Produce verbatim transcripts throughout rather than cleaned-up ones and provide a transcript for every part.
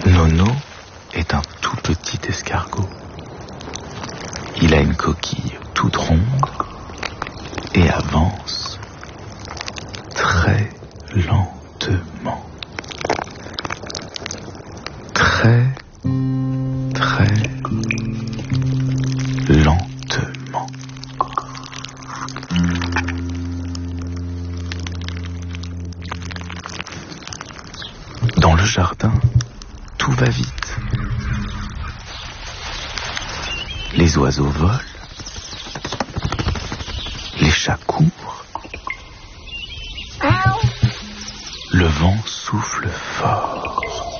Nono est un tout petit escargot. Il a une coquille toute ronde et avance très lentement. Très, très lentement. Dans le jardin, tout va vite. Les oiseaux volent, les chats courent, le vent souffle fort.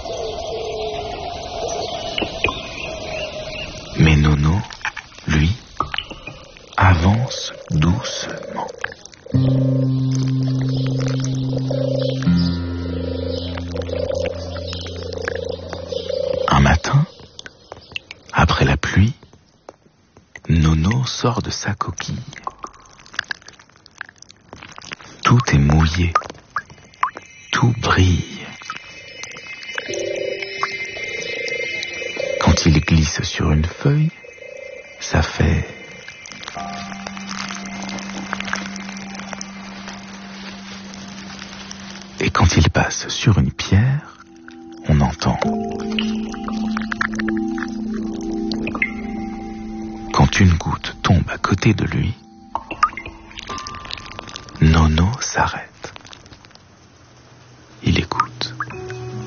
Mais Nono, lui, avance doucement. Un matin, après la pluie, Nono sort de sa coquille. Tout est mouillé, tout brille. Quand il glisse sur une feuille, ça fait... Et quand il passe sur une pierre, on entend... Quand une goutte tombe à côté de lui, Nono s'arrête.